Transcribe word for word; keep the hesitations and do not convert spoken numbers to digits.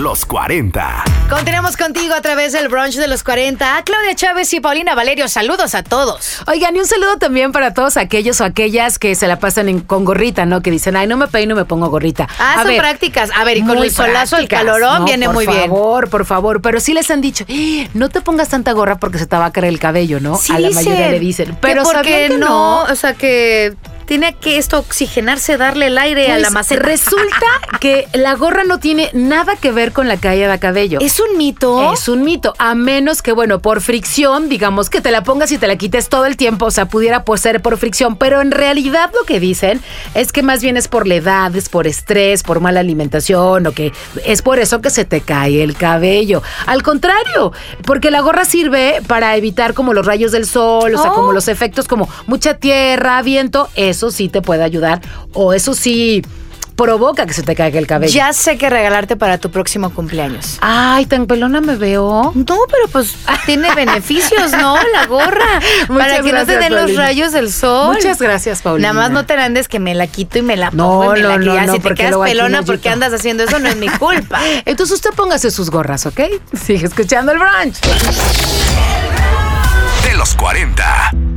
los cuarenta. Continuamos contigo a través del brunch de los cuarenta. Claudia Chávez y Paulina Valerio, saludos a todos. Oigan, y un saludo también para todos aquellos o aquellas que se la pasan en, con gorrita, ¿no? Que dicen, ay, no me peino, me pongo gorrita. Ah, a son ver, prácticas. A ver, y con el solazo, el calorón, no, viene muy bien. Por bien. favor, por favor. Pero sí les han dicho, eh, no te pongas tanta gorra porque se te va a caer el cabello, ¿no? Sí a la dicen, mayoría le dicen. Pero que porque ¿sabían que no, no? o sea que tiene que esto oxigenarse, darle el aire Pues a la maceta. resulta que la gorra no tiene nada que ver con la caída de cabello. ¿Es un mito? Es un mito, a menos que, bueno, por fricción, digamos que te la pongas y te la quites todo el tiempo, o sea, pudiera pues, ser por fricción, pero en realidad lo que dicen es que más bien es por la edad, es por estrés, por mala alimentación, o que es por eso que se te cae el cabello. Al contrario, porque la gorra sirve para evitar como los rayos del sol, o sea, Oh. como los efectos como mucha tierra, viento, eso sí te puede ayudar, o eso sí provoca que se te caiga el cabello. Ya sé qué regalarte para tu próximo cumpleaños. Ay, tan pelona me veo. No, pero pues tiene beneficios, ¿no? La gorra. Muchas para que no te gracias, den los Paulina. rayos del sol. Muchas gracias, Paulina. Nada más no te andes que me la quito y me la No, pongo y me la no, quito. no, Ya, no, si te porque quedas luego aquí pelona no porque ayuda. andas haciendo eso, no es mi culpa. Entonces usted póngase sus gorras, ¿ok? Sigue escuchando el brunch. De los cuarenta.